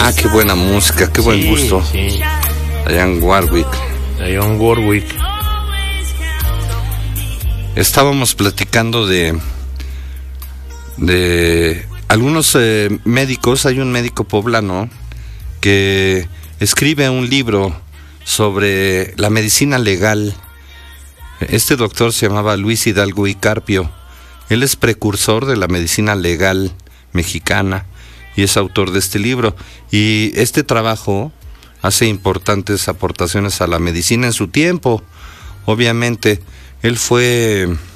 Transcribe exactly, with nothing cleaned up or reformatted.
Ah, qué buena música, qué buen Sí, gusto. Sí. Dionne Warwick. Dionne Warwick. Estábamos platicando de de algunos eh, médicos. Hay un médico poblano que escribe un libro sobre la medicina legal. Este doctor se llamaba Luis Hidalgo y Carpio. Él es precursor de la medicina legal mexicana y es autor de este libro. Y este trabajo hace importantes aportaciones a la medicina en su tiempo. Obviamente, él fue